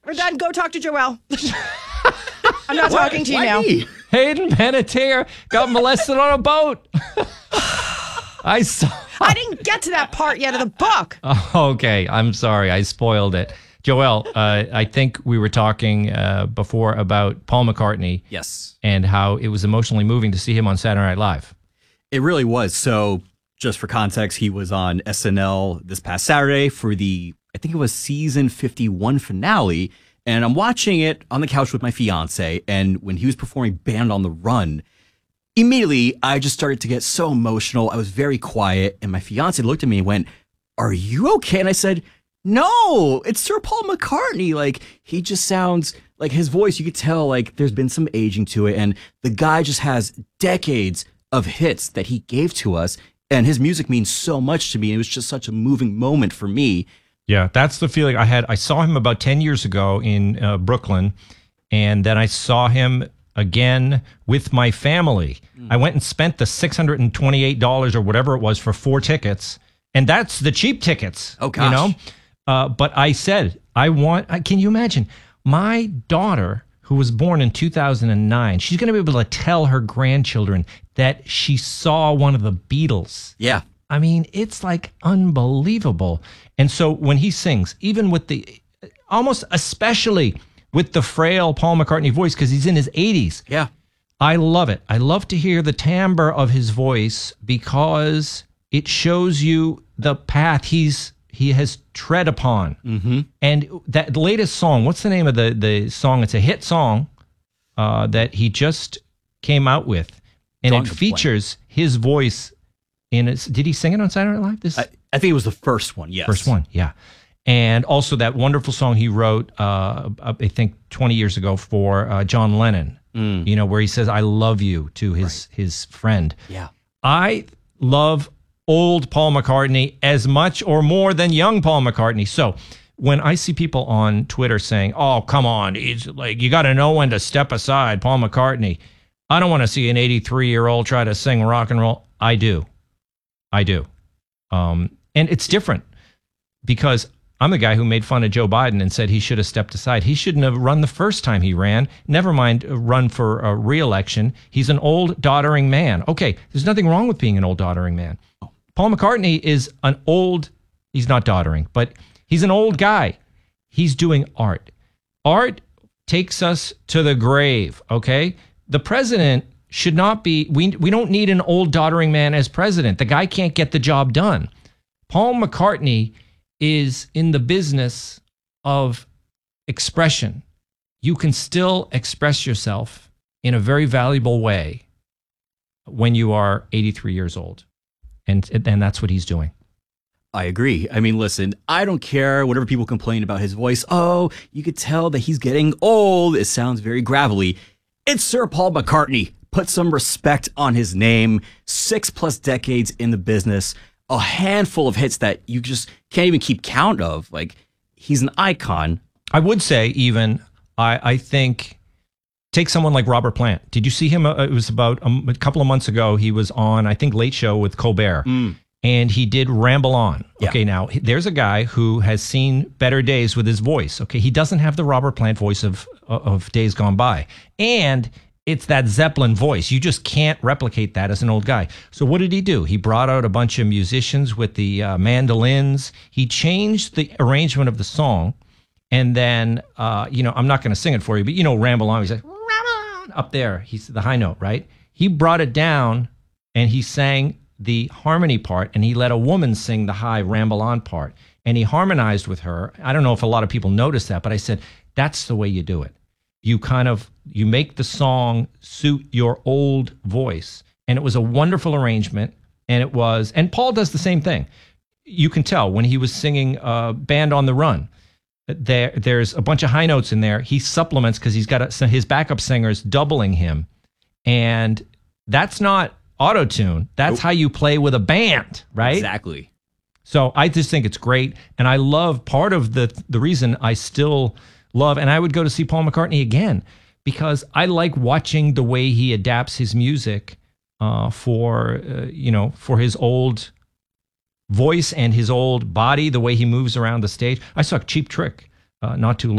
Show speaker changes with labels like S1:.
S1: We're done. Go talk to Joelle. I'm not talking to you now.
S2: Hayden Panettiere got molested on a boat. I
S1: didn't get to that part yet of the book.
S2: Okay, I'm sorry. I spoiled it. Joelle, I think we were talking before about Paul McCartney.
S3: Yes.
S2: And how it was emotionally moving to see him on Saturday Night Live.
S3: It really was. So just for context, he was on SNL this past Saturday for I think it was season 51 finale. And I'm watching it on the couch with my fiance. And when he was performing Band on the Run, immediately I just started to get so emotional. I was very quiet. And my fiance looked at me and went, "Are you okay?" And I said, "No, it's Sir Paul McCartney. Like, he just sounds like his voice. You could tell like there's been some aging to it. And the guy just has decades of hits that he gave to us. And his music means so much to me. And it was just such a moving moment for me."
S2: Yeah, that's the feeling I had. I saw him about 10 years ago in Brooklyn, and then I saw him again with my family. I went and spent the $628 or whatever it was for 4 tickets, and that's the cheap tickets.
S3: Oh, gosh.
S2: You know? But I said, can you imagine? My daughter, who was born in 2009, she's going to be able to tell her grandchildren that she saw one of the Beatles.
S3: Yeah.
S2: I mean, it's like unbelievable. And so when he sings, even with almost especially with the frail Paul McCartney voice, because he's in his 80s.
S3: Yeah.
S2: I love it. I love to hear the timbre of his voice because it shows you the path he has tread upon.
S3: Mm-hmm.
S2: And that latest song, what's the name of the song? It's a hit song that he just came out with. And it features his voice in it. Did he sing it on Saturday Night Live?
S3: I think it was the first one, yes.
S2: First one, yeah. And also that wonderful song he wrote, I think 20 years ago for John Lennon, you know, where he says, "I love you" to his friend.
S3: Yeah.
S2: I love old Paul McCartney as much or more than young Paul McCartney. So when I see people on Twitter saying, "Oh, come on, it's like you got to know when to step aside, Paul McCartney," I don't want to see an 83-year-old try to sing rock and roll. I do. And it's different because I'm the guy who made fun of Joe Biden and said he should have stepped aside. He shouldn't have run the first time he ran. Never mind run for a re-election. He's an old, doddering man. Okay, there's nothing wrong with being an old, doddering man. Paul McCartney is he's not doddering, but he's an old guy. He's doing art. Art takes us to the grave, okay? The president should not be, we don't need an old, doddering man as president. The guy can't get the job done. Paul McCartney is in the business of expression. You can still express yourself in a very valuable way when you are 83 years old. And that's what he's doing.
S3: I agree. I mean, listen, I don't care whatever people complain about his voice. Oh, you could tell that he's getting old. It sounds very gravelly. It's Sir Paul McCartney. Put some respect on his name. 6+ decades in the business. A handful of hits that you just can't even keep count of. Like, he's an icon.
S2: I would say even, I think, take someone like Robert Plant. Did you see him? It was about a couple of months ago. He was on, I think, Late Show with Colbert. And he did Ramble On. Okay, now, there's a guy who has seen better days with his voice. Okay, he doesn't have the Robert Plant voice of days gone by. And it's that Zeppelin voice. You just can't replicate that as an old guy. So what did he do? He brought out a bunch of musicians with the mandolins. He changed the arrangement of the song. And then, I'm not going to sing it for you, but Ramble On. He's like, Ramble On, up there. He's the high note, right? He brought it down and he sang the harmony part, and he let a woman sing the high Ramble On part. And he harmonized with her. I don't know if a lot of people noticed that, but I said, that's the way you do it. You make the song suit your old voice. And it was a wonderful arrangement. And Paul does the same thing. You can tell when he was singing Band on the Run, there's a bunch of high notes in there. He supplements because he's got his backup singers doubling him. And that's not auto-tune. That's how you play with a band, right?
S3: Exactly.
S2: So I just think it's great. And I love part of the reason I still love, and I would go to see Paul McCartney again, because I like watching the way he adapts his music for his old voice and his old body, the way he moves around the stage. I saw Cheap Trick not too long